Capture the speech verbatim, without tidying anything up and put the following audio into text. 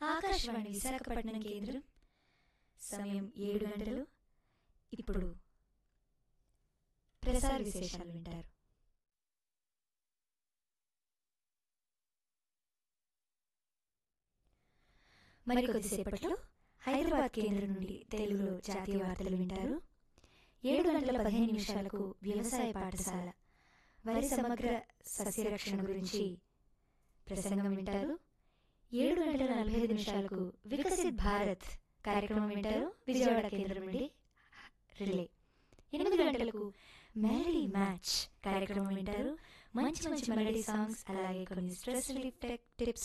ఆకాశవాణి విశాఖపట్నం కేంద్రం. సమయం ఏడు గంటలు. ఇప్పుడు ప్రసార విశేషాలు వింటారు. మరికొద్దిసేపట్లో హైదరాబాద్ కేంద్రం నుండి తెలుగులో జాతీయ వార్తలు వింటారు. ఏడు గంటల పదిహేను నిమిషాలకు వ్యవసాయ పాఠశాల వరి సమగ్ర సస్యరక్షణ గురించి ప్రసంగం వింటారు. ఏడు గంటల నలభై ఐదు నిమిషాలకు వికసిత్ భారత్ కార్యక్రమం వింటారు విజయవాడ కేంద్రం నుండి రిలే. ఎనిమిది గంటలకు మెలడీ మ్యాచ్ కార్యక్రమం వింటారు. మంచి మంచి మెలడీ సాంగ్స్, అలాగే కొన్ని స్ట్రెస్ రిలీఫ్ టిప్స్